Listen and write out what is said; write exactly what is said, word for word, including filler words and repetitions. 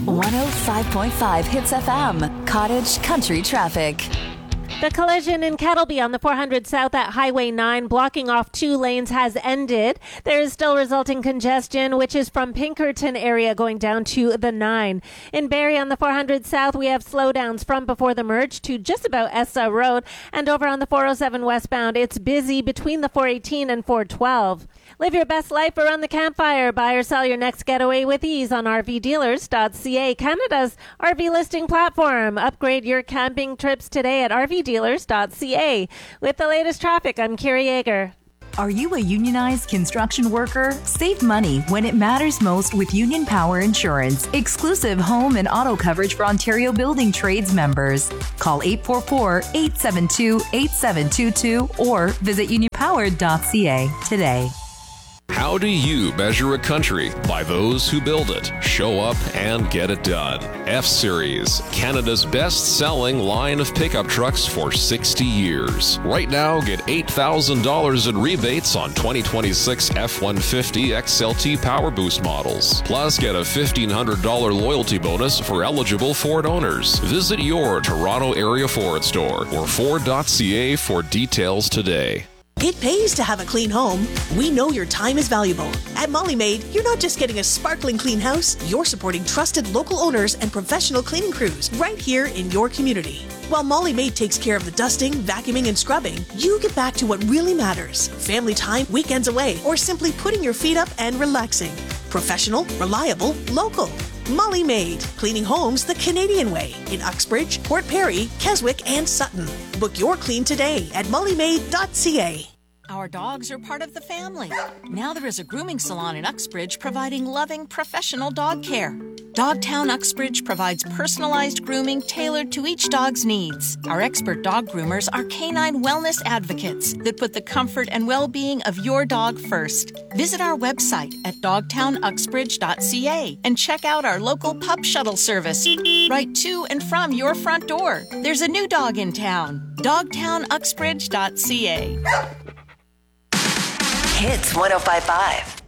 one oh five point five Hits F M, Cottage Country Traffic. The collision in Kettleby on the four hundred South at Highway nine, blocking off two lanes, has ended. There is still resulting congestion, which is from Pinkerton area going down to the nine. In Barrie on the four hundred South, we have slowdowns from before the merge to just about Essa Road. And over on the four oh seven westbound, it's busy between the four eighteen and four twelve. Live your best life around the campfire. Buy or sell your next getaway with ease on R V dealers dot C A, Canada's R V listing platform. Upgrade your camping trips today at R V dealers dot C A. With the latest traffic, I'm Kiri Yeager. Are you a unionized construction worker? Save money when it matters most with Union Power Insurance. Exclusive home and auto coverage for Ontario Building Trades members. Call eight four four, eight seven two, eight seven two two or visit union power dot C A today. How do you measure a country? By those who build it, show up, and get it done. F-Series, Canada's best-selling line of pickup trucks for sixty years. Right now, get eight thousand dollars in rebates on twenty twenty-six F one fifty X L T Power Boost models. Plus, get a fifteen hundred dollars loyalty bonus for eligible Ford owners. Visit your Toronto area Ford store or Ford dot C A for details today. It pays to have a clean home. We know your time is valuable. At Molly Maid, you're not just getting a sparkling clean house, you're supporting trusted local owners and professional cleaning crews right here in your community. While Molly Maid takes care of the dusting, vacuuming, and scrubbing, you get back to what really matters. Family time, weekends away, or simply putting your feet up and relaxing. Professional, reliable, local. Molly Maid, cleaning homes the Canadian way in Uxbridge, Port Perry, Keswick, and Sutton. Book your clean today at molly maid dot C A. Our dogs are part of the family. Now there is a grooming salon in Uxbridge providing loving, professional dog care. Dogtown Uxbridge provides personalized grooming tailored to each dog's needs. Our expert dog groomers are canine wellness advocates that put the comfort and well-being of your dog first. Visit our website at dogtown uxbridge dot C A and check out our local pup shuttle service right to and from your front door. There's a new dog in town. dogtown uxbridge dot C A. Hits one oh five point five.